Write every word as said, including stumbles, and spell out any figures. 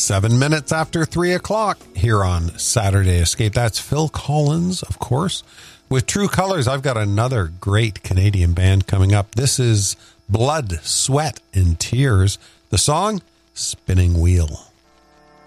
Seven minutes after three o'clock here on Saturday Escape. That's Phil Collins, of course. With True Colors, I've got another great Canadian band coming up. This is Blood, Sweat, and Tears. The song, Spinning Wheel.